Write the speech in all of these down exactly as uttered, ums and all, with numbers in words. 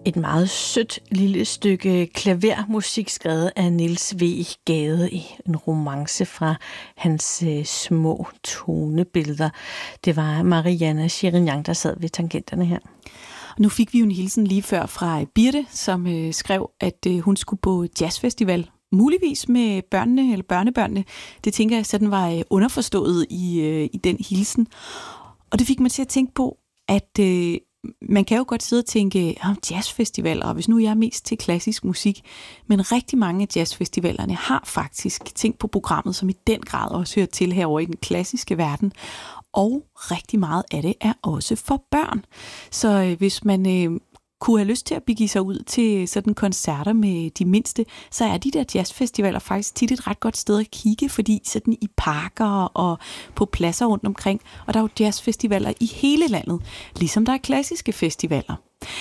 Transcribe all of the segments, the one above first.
Et meget sødt lille stykke klavermusik skrevet af Niels W. Gade i en romance fra hans øh, små tonebilleder. Det var Marianne Chirignan, der sad ved tangenterne her. Nu fik vi jo en hilsen lige før fra Birte, som øh, skrev, at øh, hun skulle på jazzfestival. Muligvis med børnene eller børnebørnene. Det tænker jeg sådan var øh, underforstået i, øh, i den hilsen. Og det fik mig til at tænke på, at øh, man kan jo godt sidde og tænke om jazzfestivaler, og hvis nu jeg er mest til klassisk musik, men rigtig mange af jazzfestivalerne har faktisk ting på programmet, som i den grad også hører til herovre i den klassiske verden, og rigtig meget af det er også for børn. Så øh, hvis man øh, kunne have lyst til at begive sig ud til sådan koncerter med de mindste, så er de der jazzfestivaler faktisk tit et ret godt sted at kigge, fordi sådan i parker og på pladser rundt omkring, og der er jo jazzfestivaler i hele landet, ligesom der er klassiske festivaler.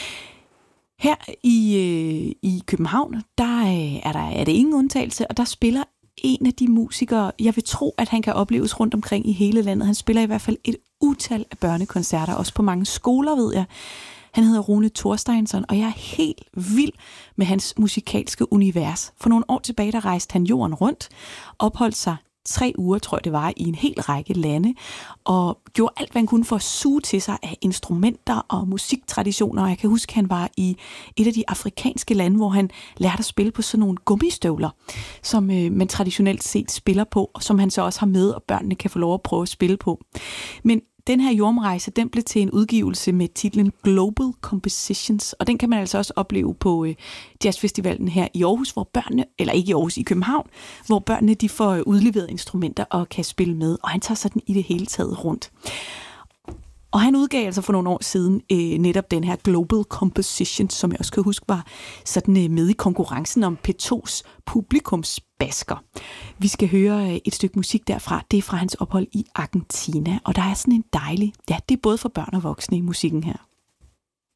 Her i, øh, i København, der er, der er det ingen undtagelse, og der spiller en af de musikere, jeg vil tro, at han kan opleves rundt omkring i hele landet. Han spiller i hvert fald et utal af børnekoncerter, også på mange skoler, ved jeg. Han hedder Rune Thorsteinsson, og jeg er helt vild med hans musikalske univers. For nogle år tilbage, der rejste han jorden rundt, opholdt sig tre uger, tror jeg det var, i en hel række lande, og gjorde alt, hvad han kunne for at suge til sig af instrumenter og musiktraditioner. Og jeg kan huske, at han var i et af de afrikanske lande, hvor han lærte at spille på sådan nogle gummistøvler, som øh, man traditionelt set spiller på, og som han så også har med, og børnene kan få lov at prøve at spille på. Men den her jordomrejse, den blev til en udgivelse med titlen Global Compositions, og den kan man altså også opleve på øh, jazzfestivalen her i Aarhus, hvor børnene, eller ikke i Aarhus, i København, hvor børnene de får øh, udleveret instrumenter og kan spille med, og han tager sådan i det hele taget rundt. Og han udgav altså for nogle år siden øh, netop den her Global Composition, som jeg også kan huske var sådan øh, med i konkurrencen om P to's publikumsbasker. Vi skal høre øh, et stykke musik derfra. Det er fra hans ophold i Argentina, og der er sådan en dejlig, ja, det er både for børn og voksne i musikken her.